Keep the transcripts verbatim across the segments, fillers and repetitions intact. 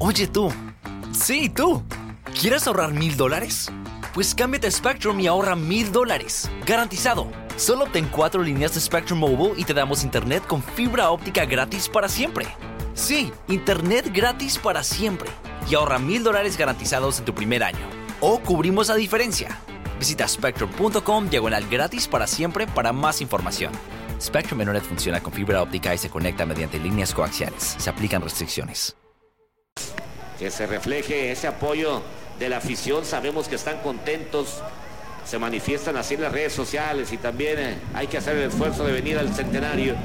Oye tú, sí tú, ¿quieres ahorrar mil dólares? Pues cámbiate a Spectrum y ahorra mil dólares, garantizado. Solo obtén cuatro líneas de Spectrum Mobile y te damos internet con fibra óptica gratis para siempre. Sí, internet gratis para siempre. Y ahorra mil dólares garantizados en tu primer año. O cubrimos la diferencia. Visita spectrum punto com diagonal gratis para siempre para más información. Spectrum Internet funciona con fibra óptica y se conecta mediante líneas coaxiales. Se aplican restricciones. Que se refleje ese apoyo de la afición. Sabemos que están contentos. Se manifiestan así en las redes sociales y también eh, hay que hacer el esfuerzo de venir al centenario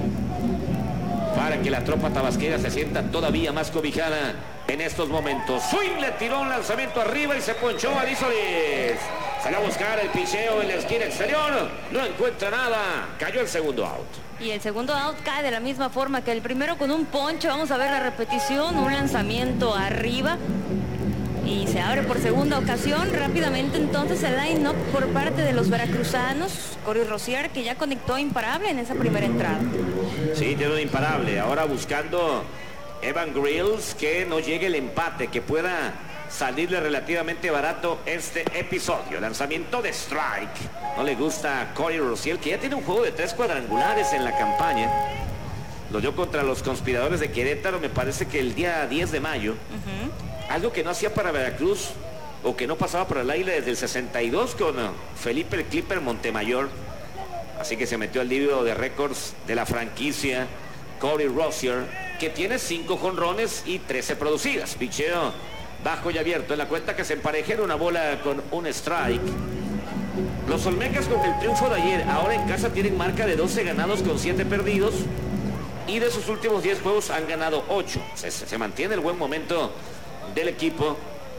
para que la tropa tabasqueña se sienta todavía más cobijada en estos momentos. Swing, le tiró un lanzamiento arriba y se ponchó a Solís. Salió a buscar el picheo en la esquina exterior. No encuentra nada. Cayó el segundo out. Y el segundo out cae de la misma forma que el primero con un poncho. Vamos a ver la repetición. Un lanzamiento arriba. Y se abre por segunda ocasión. Rápidamente entonces el line-up por parte de los veracruzanos. Corey Rosier, que ya conectó imparable en esa primera entrada. Sí, tiene un imparable. Ahora buscando Evan Grills que no llegue el empate, que pueda salirle relativamente barato este episodio. Lanzamiento de strike. No le gusta a Corey Rosier, que ya tiene un juego de tres cuadrangulares en la campaña. Lo dio contra los Conspiradores de Querétaro, me parece que el día diez de mayo. Uh-huh. Algo que no hacía para Veracruz, o que no pasaba por el aire desde el sesenta y dos con Felipe el Clipper Montemayor. Así que se metió al libro de récords de la franquicia Corey Rosier, que tiene cinco jonrones y trece producidas. Picheo bajo y abierto en la cuenta que se empareja una bola con un strike. Los Olmecas, con el triunfo de ayer, ahora en casa tienen marca de doce ganados con siete perdidos. Y de sus últimos diez juegos han ganado ocho. Se, se mantiene el buen momento del equipo,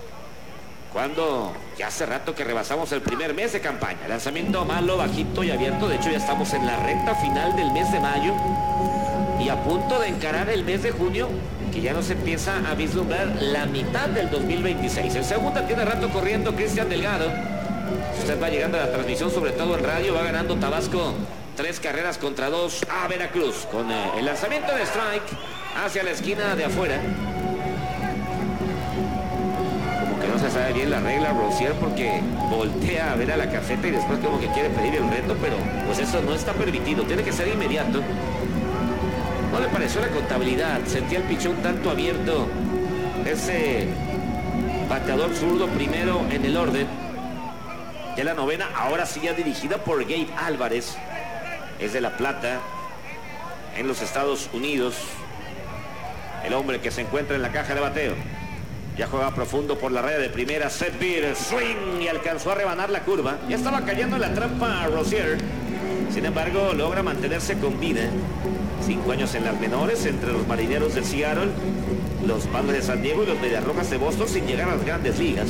cuando ya hace rato que rebasamos el primer mes de campaña. Lanzamiento malo, bajito y abierto. De hecho ya estamos en la recta final del mes de mayo y a punto de encarar el mes de junio, que ya nos empieza a vislumbrar la mitad del dos mil veintiséis. En segunda tiene rato corriendo Cristian Delgado. Si usted va llegando a la transmisión, sobre todo en radio, va ganando Tabasco tres carreras contra dos a Veracruz, con eh, el lanzamiento de strike hacia la esquina de afuera. Como que no se sabe bien la regla, Rosier, porque voltea a ver a la caseta y después como que quiere pedir el reto, pero pues eso no está permitido, tiene que ser inmediato. No le pareció la contabilidad, sentía el pichón tanto abierto. Ese bateador zurdo primero en el orden. Ya la novena, ahora sí ya dirigida por Gabe Álvarez. Es de La Plata, en los Estados Unidos. El hombre que se encuentra en la caja de bateo. Ya juega profundo por la red de primera. Seth Beer, swing, y alcanzó a rebanar la curva. Ya estaba cayendo en la trampa Rosier. Sin embargo, logra mantenerse con vida. Cinco años en las menores entre los Marineros de Seattle, los Padres de San Diego y los Mediarrojas de Boston, sin llegar a las grandes ligas.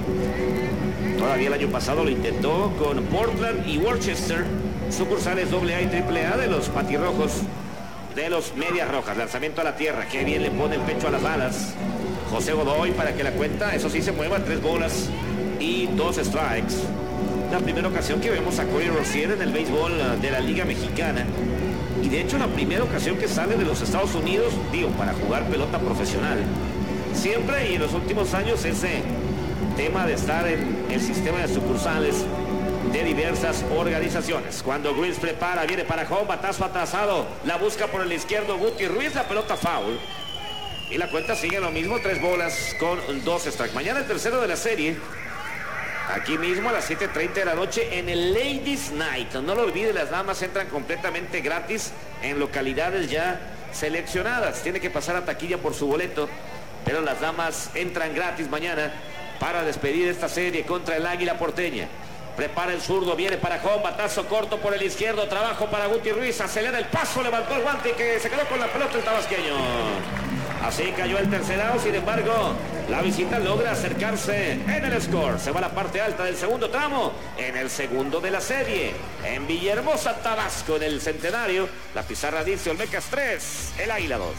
Todavía el año pasado lo intentó con Portland y Worcester, sucursales doble A y triple A de los Patirrojos de los Medias Rojas. Lanzamiento a la tierra, qué bien le pone el pecho a las balas José Godoy para que la cuenta, eso sí, se mueva. Tres bolas y dos strikes. La primera ocasión que vemos a Corey Rosier en el béisbol de la Liga Mexicana. Y de hecho la primera ocasión que sale de los Estados Unidos, digo, para jugar pelota profesional. Siempre y en los últimos años ese tema de estar en el sistema de sucursales de diversas organizaciones. Cuando Grills prepara, viene para home, batazo atrasado, la busca por el izquierdo Guti Ruiz, la pelota foul. Y la cuenta sigue lo mismo, tres bolas con dos strikes. Mañana el tercero de la serie, aquí mismo a las siete treinta de la noche en el Ladies Night. No lo olvide, las damas entran completamente gratis en localidades ya seleccionadas. Tiene que pasar a taquilla por su boleto, pero las damas entran gratis mañana para despedir esta serie contra el Águila Porteña. Prepara el zurdo, viene para home, batazo corto por el izquierdo, trabajo para Guti Ruiz, acelera el paso, levantó el guante que se quedó con la pelota el tabasqueño. Así cayó el tercer out. Sin embargo, la visita logra acercarse en el score. Se va a la parte alta del segundo tramo, en el segundo de la serie, en Villahermosa, Tabasco, en el centenario. La pizarra dice Olmecas tres, el Águila dos.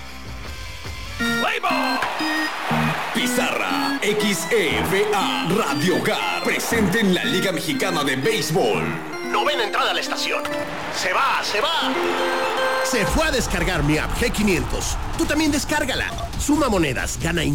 Pizarra X E V A Radio Hogar, presente en la Liga Mexicana de Béisbol. Novena entrada a la estación. Se va, se va. Se fue a descargar mi app G quinientos. Tú también descárgala. Suma monedas, gana